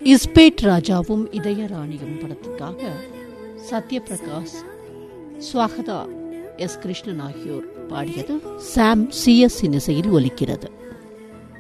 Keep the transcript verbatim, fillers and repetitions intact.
இஸ்பேட் ராஜாவும் இதயராணியும் படத்திற்காக சத்யபிரகாஷ், ஸ்வாகதா எஸ். கிருஷ்ணன் ஆகியோர் பாடியது சாம் சி எஸ் இசையில் ஒலிக்கிறது.